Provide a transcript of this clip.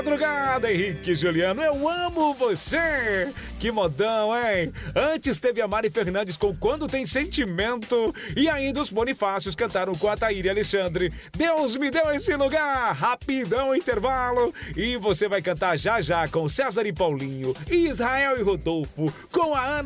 madrugada, Henrique e Juliano, eu amo você! Que modão, hein? Antes teve a Mari Fernandes com Quando Tem Sentimento e ainda os Bonifácios cantaram com a Thaíra e Alexandre. Deus me deu esse lugar! Rapidão intervalo e você vai cantar já já com César e Paulinho, Israel e Rodolfo, com a Ana